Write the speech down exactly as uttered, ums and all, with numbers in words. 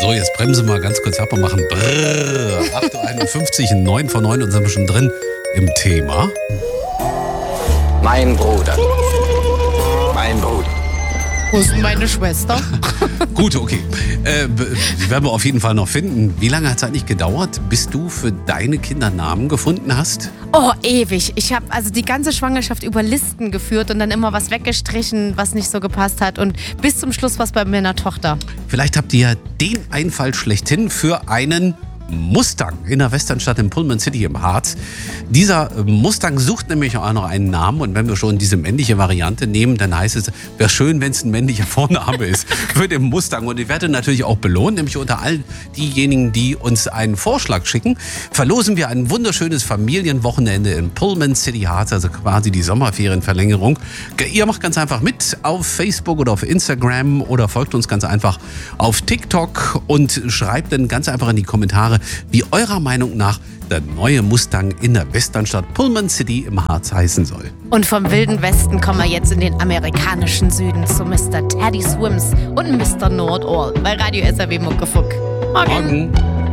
So, jetzt bremsen wir mal ganz kurz ab und machen Brrrr. acht Uhr einundfünfzig, neun vor neun und sind wir schon drin im Thema. Mein Bruder. Mein Bruder. Wo ist denn meine Schwester? Gut, okay. Äh, die werden wir auf jeden Fall noch finden. Wie lange hat es eigentlich gedauert, bis du für deine Kinder Namen gefunden hast? Oh, ewig. Ich habe also die ganze Schwangerschaft über Listen geführt und dann immer was weggestrichen, was nicht so gepasst hat. Und bis zum Schluss war es bei meiner Tochter. Vielleicht habt ihr ja den Einfall schlechthin für einen Mustang in der Westernstadt in Pullman City im Harz. Dieser Mustang sucht nämlich auch noch einen Namen und wenn wir schon diese männliche Variante nehmen, dann heißt es, wäre schön, wenn es ein männlicher Vorname ist für den Mustang. Und ich werde natürlich auch belohnt, nämlich unter all diejenigen, die uns einen Vorschlag schicken, verlosen wir ein wunderschönes Familienwochenende in Pullman City Harz, also quasi die Sommerferienverlängerung. Ihr macht ganz einfach mit auf Facebook oder auf Instagram oder folgt uns ganz einfach auf TikTok und schreibt dann ganz einfach in die Kommentare, wie eurer Meinung nach der neue Mustang in der Westernstadt Pullman City im Harz heißen soll. Und vom wilden Westen kommen wir jetzt in den amerikanischen Süden zu Mister Teddy Swims und Mister Know-it-all bei Radio S R W Muckefuck. Morgen. Morgen.